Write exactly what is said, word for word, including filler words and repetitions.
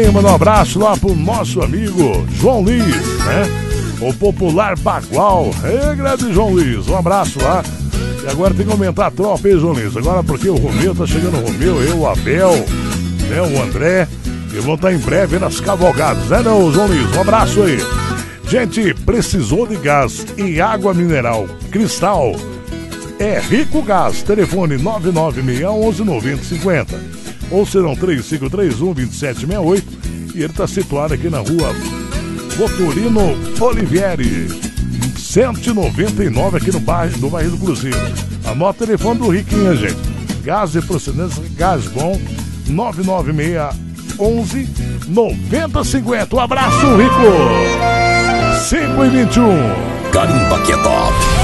Manda um abraço lá pro nosso amigo João Luiz, né? O popular Bagual. Ei, grande João Luiz, um abraço lá. E agora tem que aumentar a tropa, hein, João Luiz? Agora porque o Romeu, tá chegando o Romeu, eu, o Abel, né, o André, e vão estar em breve nas cavalgadas, né, não, João Luiz? Um abraço aí. Gente, precisou de gás e água mineral Cristal? É Rico Gás. Telefone nove nove seis um um nove zero cinco zero. Ou serão três cinco três um, dois sete seis oito. E ele está situado aqui na rua Boturino Olivieri, cento e noventa e nove, aqui no bairro, no bairro do Cruzeiro. Anota o telefone do Riquinho, gente. Gás de procedência, gás bom, nove nove seis um um nove zero cinco zero. Um abraço, Rico. cinco e vinte e um. Carimba que é top.